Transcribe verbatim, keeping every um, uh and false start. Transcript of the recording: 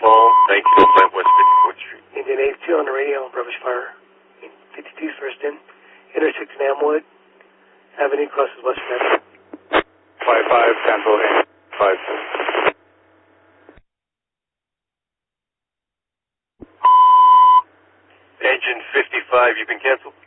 Paul, nineteen oh five West fifty-fourth Street. Indian eighty-two on the radio, Rubbish Fire. fifty-two first in. Intersection Amwood Avenue crosses Western Avenue. five five, cancel, five. Engine fifty-five, you've been canceled?